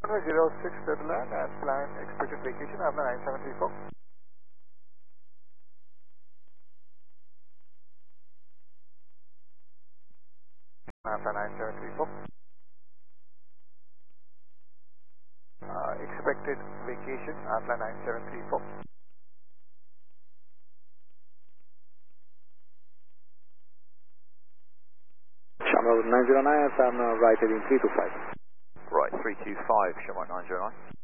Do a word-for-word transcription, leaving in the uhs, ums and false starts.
zero six Netherlands and plan expected vacation after nine seven three four. After nine seven three four. Uh, expected vacation after nine seven three four. Channel nine zero nine, I'm uh, right heading three two five. Right, three two five, Shamrock nine zero nine.